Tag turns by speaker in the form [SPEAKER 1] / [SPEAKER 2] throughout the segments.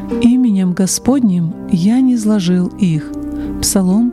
[SPEAKER 1] Именем Господним я низложил их. Псалом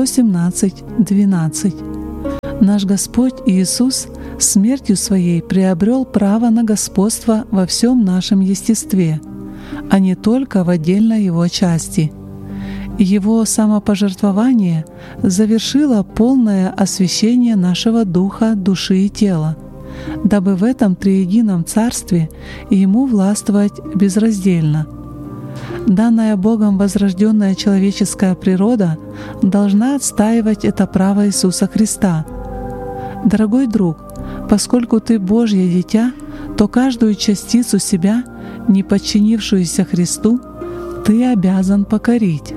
[SPEAKER 1] 117:12. Наш Господь Иисус смертью Своей приобрел право на господство во всем нашем естестве, а не только в отдельной Его части. Его самопожертвование завершило полное освящение нашего духа, души и тела, дабы в этом триедином Царстве Ему властвовать безраздельно. Данная Богом возрожденная человеческая природа должна отстаивать это право Иисуса Христа. Дорогой друг, поскольку ты Божье дитя, то каждую частицу себя, не подчинившуюся Христу, ты обязан покорить.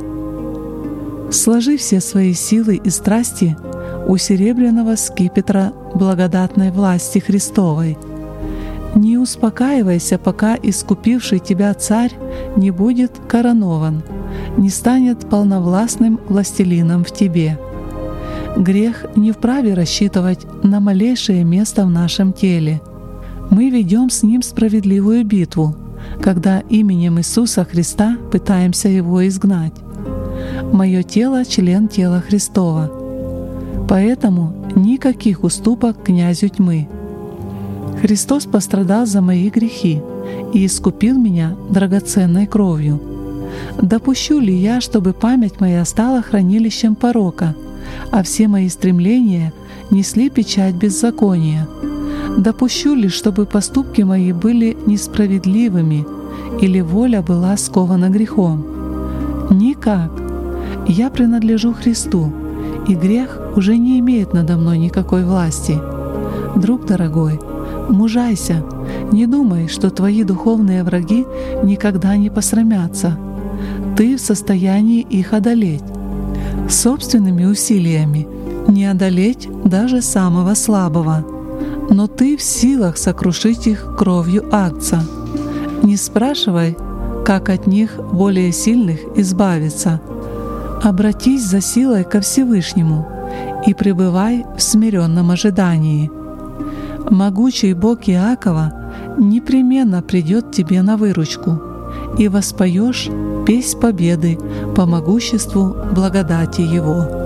[SPEAKER 1] Сложи все свои силы и страсти у серебряного скипетра благодатной власти Христовой. Не успокаивайся, пока искупивший тебя Царь не будет коронован, не станет полновластным властелином в тебе. Грех не вправе рассчитывать на малейшее место в нашем теле. Мы ведем с ним справедливую битву, когда именем Иисуса Христа пытаемся его изгнать. «Мое тело — член тела Христова». Поэтому никаких уступок князю тьмы. Христос пострадал за мои грехи и искупил меня драгоценной кровью. Допущу ли я, чтобы память моя стала хранилищем порока, а все мои стремления несли печать беззакония? Допущу ли, чтобы поступки мои были несправедливыми или воля была скована грехом? Никак. Я принадлежу Христу, и грех уже не имеет надо мной никакой власти. Друг дорогой, мужайся, не думай, что твои духовные враги никогда не посрамятся. Ты в состоянии их одолеть. Собственными усилиями не одолеть даже самого слабого, но ты в силах сокрушить их кровью Агнца. Не спрашивай, как от них более сильных избавиться. Обратись за силой ко Всевышнему и пребывай в смиренном ожидании. Могучий Бог Иакова непременно придет тебе на выручку, и воспоешь песнь победы по могуществу благодати Его.